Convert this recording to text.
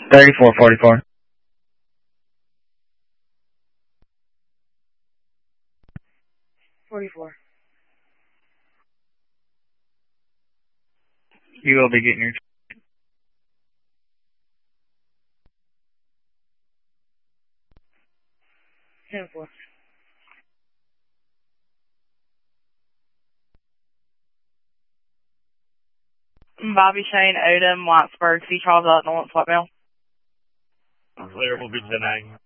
3444. You will be getting your 10-4. Bobby Shane, Odom, Whitesburg, C. Charles, Illinois, Whiteville. Clear will be 10-8.